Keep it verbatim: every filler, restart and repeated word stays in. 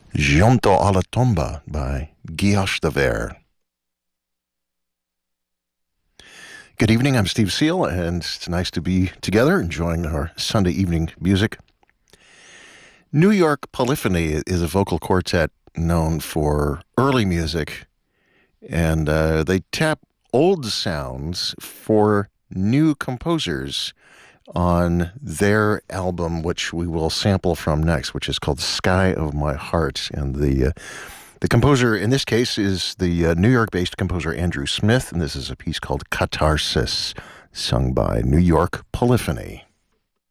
Giunto alla Tomba by Guillaume de Ver. Good evening, I'm Steve Seal, and it's nice to be together enjoying our Sunday evening music. New York Polyphony is a vocal quartet known for early music, and uh, they tap old sounds for new composers on their album, which we will sample from next, which is called Sky of My Heart. And the uh, the composer in this case is the uh, New York-based composer Andrew Smith, and this is a piece called Catharsis, sung by New York Polyphony.